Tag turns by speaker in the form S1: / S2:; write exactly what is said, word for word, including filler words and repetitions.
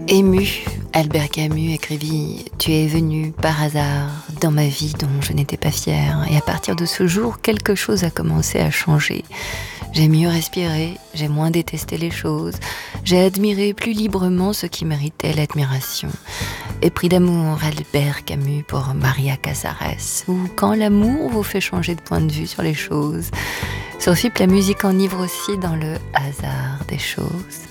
S1: Ému, Albert Camus écrivit « Tu es venu par hasard dans ma vie dont je n'étais pas fière et à partir de ce jour, quelque chose a commencé à changer. J'ai mieux respiré, j'ai moins détesté les choses, j'ai admiré plus librement ce qui méritait l'admiration. Épris d'amour, Albert Camus pour Maria Casares. Ou quand l'amour vous fait changer de point de vue sur les choses. Sur F I P, la musique enivre aussi dans le hasard des choses.